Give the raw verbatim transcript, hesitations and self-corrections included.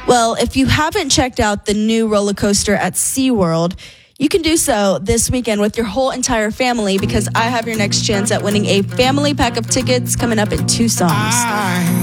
Well, if you haven't checked out the new roller coaster at SeaWorld, you can do so this weekend with your whole entire family because I have your next chance at winning a family pack of tickets coming up in two songs.